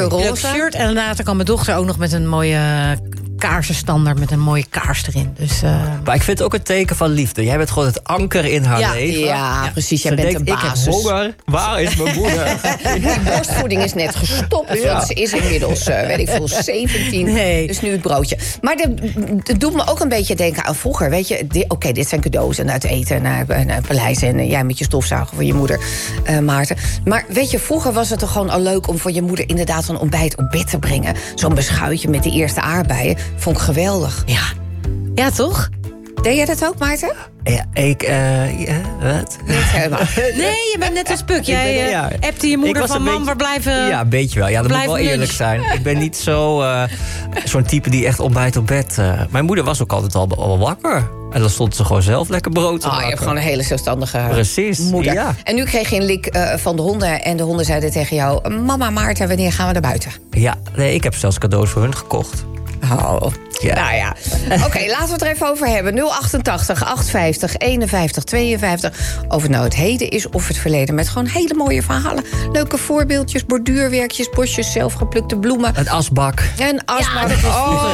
kleurroze. shirt. En later kwam mijn dochter ook nog met een mooie kaarsenstandaard met een mooie kaars erin. Dus, Maar ik vind het ook een teken van liefde. Jij bent gewoon het anker in haar leven. Ja, precies. Jij Ze bent denkt, een basis. ik heb honger. Waar is mijn moeder? Die borstvoeding is net gestopt. Want ze is inmiddels, weet ik veel, 17. Nee. Dus nu het broodje. Maar dat doet me ook een beetje denken aan vroeger. Weet je, oké, dit zijn cadeaus. En uit eten naar het paleis. En jij met je stofzuiger voor je moeder, Maarten. Maar weet je, vroeger was het toch gewoon al leuk om voor je moeder inderdaad een ontbijt op bed te brengen. Zo'n beschuitje met de eerste aardbeien. Vond ik geweldig. ja, toch? Deed jij dat ook, Maarten? Ja, wat? Niet helemaal. Nee, je bent net als Puk. Jij appte je moeder van, mam, waar blijven... Ja, een beetje wel. Ja, dat moet ik wel blijven eerlijk lunch. zijn. Ik ben niet zo'n type die echt ontbijt op bed... Mijn moeder was ook altijd al wakker. En dan stond ze gewoon zelf lekker brood te maken. Je hebt gewoon een hele zelfstandige Precies, moeder. ja. En nu kreeg je een lik van de honden. En de honden zeiden tegen jou... Mama, Maarten, wanneer gaan we naar buiten? Ja, nee, ik heb zelfs cadeaus voor hun gekocht. Oh, Ja. nou ja. Oké, laten we het er even over hebben. 088 850 51 52. Of het nou het heden is of het verleden. Met gewoon hele mooie verhalen. Leuke voorbeeldjes, borduurwerkjes, bosjes, zelfgeplukte bloemen. Een asbak. En asbak. dat was vroeger.